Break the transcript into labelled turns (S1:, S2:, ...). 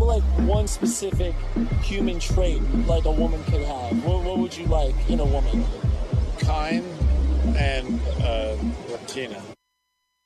S1: like one specific human trait like a woman could have? What would you like in a woman?
S2: Kind and Latina.